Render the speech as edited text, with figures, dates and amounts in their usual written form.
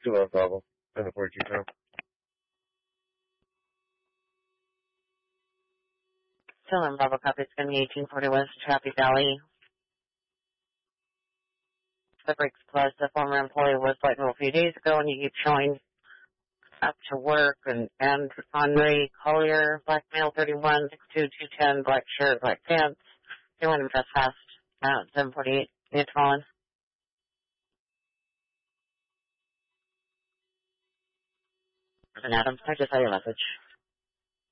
Still on Bravo. And the 42 pound. Still in Bravo Cup. It's going to be 1840 West Happy Valley. The Brakes Plus, the former employee was let go a few days ago, and he keeps showing up to work. And Henry Collier, black male, 31, 6'2", 210, black shirt, black pants. They want him fast, 748, near Tallinn. And Adam, I just saw your message.